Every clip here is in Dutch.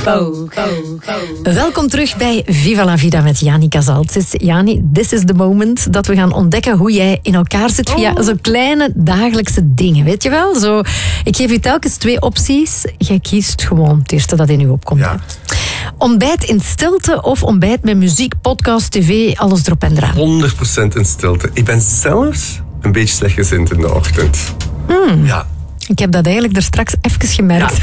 Welkom terug bij Viva la Vida met Jani Casaltzis. Jani, this is the moment dat we gaan ontdekken hoe jij in elkaar zit via zo kleine dagelijkse dingen, weet je wel? Zo, ik geef je telkens 2 opties. Jij kiest gewoon het eerste dat in je opkomt. Ja. Ontbijt in stilte of ontbijt met muziek, podcast, tv, alles erop en eraan? 100% in stilte. Ik ben zelfs een beetje slechtgezind in de ochtend. Ja. Ik heb dat eigenlijk er straks even gemerkt.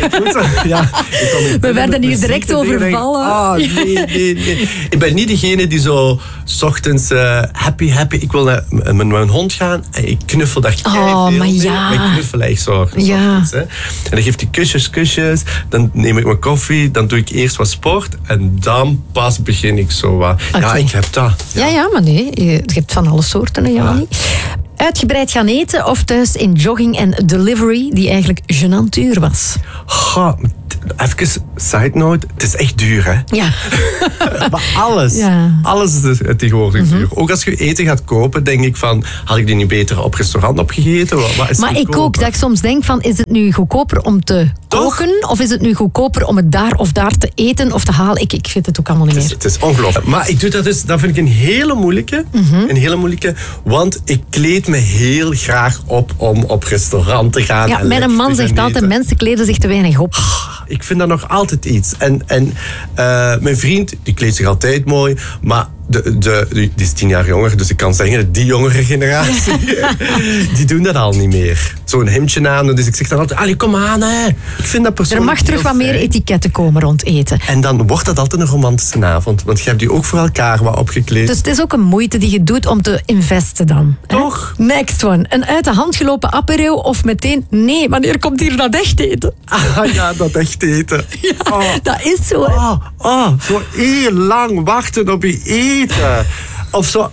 We werden hier direct overvallen. Nee. Ik ben niet degene die zo 's ochtends happy. Ik wil naar mijn hond gaan en ik knuffel daar keiveel maar mee. ja. Maar ik knuffel echt zo. 's Ja. ochtends, hè. En dan geeft hij kusjes. Dan neem ik mijn koffie. Dan doe ik eerst wat sport. En dan pas begin ik zo wat. Okay. Ja, ik heb dat. Ja, maar nee. Je hebt van alle soorten, hè, Jani. Uitgebreid gaan eten of thuis in jogging en delivery, die eigenlijk gênant duur was? Even side note, het is echt duur, hè? Ja. Maar alles. Ja. Alles is tegenwoordig duur. Ook als je eten gaat kopen, denk ik van, had ik die niet beter op restaurant opgegeten? Wat is Maar ik ook, dat ik soms denk van, is het nu goedkoper om te koken? Of is het nu goedkoper om het daar of daar te eten of te halen? Ik vind het ook allemaal niet meer. Het is ongelooflijk. Maar ik doe dat dus, dat vind ik een hele moeilijke. Een hele moeilijke, want ik kleed me heel graag op om op restaurant te gaan. Ja, mijn man zegt altijd, mensen kleden zich te weinig op. Ik vind dat nog altijd iets. En mijn vriend, die kleedt zich altijd mooi, maar die is 10 jaar jonger, dus ik kan zeggen, die jongere generatie, die doen dat al niet meer. Zo'n hemdje aan, dus ik zeg dan altijd, allee, kom aan, hè. Ik vind dat persoonlijk Er mag terug wat meer etiketten komen rond eten. En dan wordt dat altijd een romantische avond, want je hebt die ook voor elkaar wat opgekleed. Dus het is ook een moeite die je doet om te investen dan. Toch? Hè? Next one. Een uit de hand gelopen apéro of meteen, nee, wanneer komt hier dat echt eten? Ja, dat echt eten. Ja, dat is zo. Hè. Zo heel lang wachten op je eten. Of zo,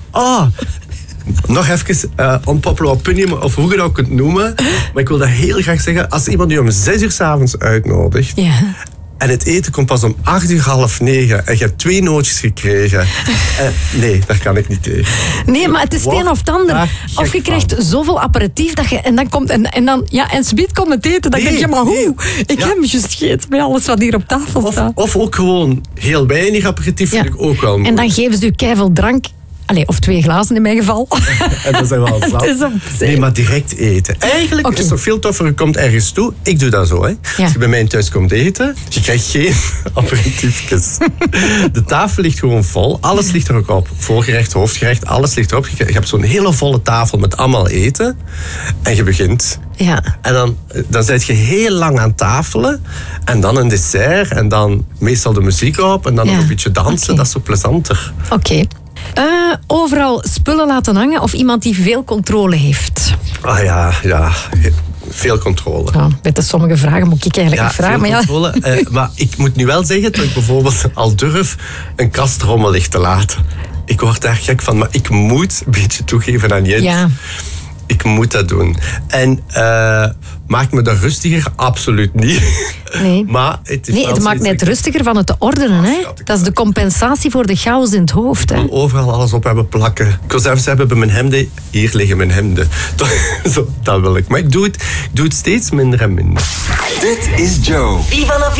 nog even unpopular opinion, of hoe je dat ook kunt noemen. Maar ik wil dat heel graag zeggen. Als iemand je om 6 uur 's avonds uitnodigt. Ja. En het eten komt pas om 8 uur, half 9. En je hebt 2 nootjes gekregen. Nee, daar kan ik niet tegen. Nee, maar het is het een of het ander. Of je krijgt zoveel aperitief dat je, en dan komt en subiet komt het eten. Dan denk je, maar hoe? Ik heb juist gegeten bij alles wat hier op tafel staat. Of ook gewoon heel weinig aperitief vind ik ook wel mooi. En dan geven ze je keiveel drank. Allee, of 2 glazen in mijn geval. En dan zijn we al zat. Het is op zee. Nee, maar direct eten. Eigenlijk is het toch veel toffer, je komt ergens toe. Ik doe dat zo, hè. Als je bij mij thuis komt eten, je krijgt geen aperitiefjes. De tafel ligt gewoon vol. Alles ligt er ook op. Voorgerecht, hoofdgerecht, alles ligt erop. Je hebt zo'n hele volle tafel met allemaal eten. En je begint. Ja. En dan zit je heel lang aan tafelen. En dan een dessert. En dan meestal de muziek op. En dan nog een beetje dansen. Dat is zo plezanter. Oké. Overal spullen laten hangen of iemand die veel controle heeft? Ja. Veel controle. Ja, bij sommige vragen moet ik eigenlijk niet vragen. Maar, controle, maar ik moet nu wel zeggen dat ik bijvoorbeeld al durf een kast rommelig te laten. Ik word daar gek van, maar ik moet een beetje toegeven aan Jens. Ja. Ik moet dat doen. En maakt me dat rustiger? Absoluut niet. Nee, maar het maakt net rustiger van het te ordenen. Hè? Dat is de compensatie voor de chaos in het hoofd. Hè? Overal alles op hebben plakken. Ik wil zelfs hebben bij mijn hemden. Hier liggen mijn hemden. Zo, dat wil ik. Maar ik doe het steeds minder en minder. Dit is Joe. Viva la